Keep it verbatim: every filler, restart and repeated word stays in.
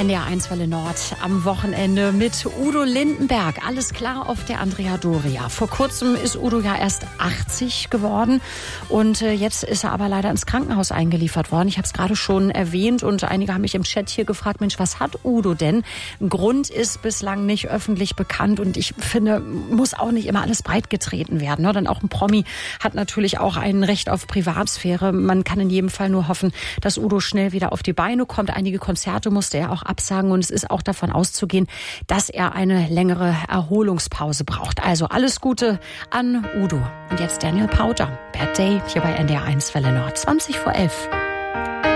N D R eins Welle Nord am Wochenende mit Udo Lindenberg. Alles klar auf der Andrea Doria. Vor kurzem ist Udo ja erst achtzig geworden und jetzt ist er aber leider ins Krankenhaus eingeliefert worden. Ich habe es gerade schon erwähnt und einige haben mich im Chat hier gefragt, Mensch, was hat Udo denn? Ein Grund ist bislang nicht öffentlich bekannt und ich finde, muss auch nicht immer alles breitgetreten werden. Denn auch ein Promi hat natürlich auch ein Recht auf Privatsphäre. Man kann in jedem Fall nur hoffen, dass Udo schnell wieder auf die Beine kommt. Einige Konzerte musste er auch absagen und es ist auch davon auszugehen, dass er eine längere Erholungspause braucht. Also alles Gute an Udo. Und jetzt Daniel Powter, Bad Day, hier bei N D R eins Welle Nord, zwanzig vor elf.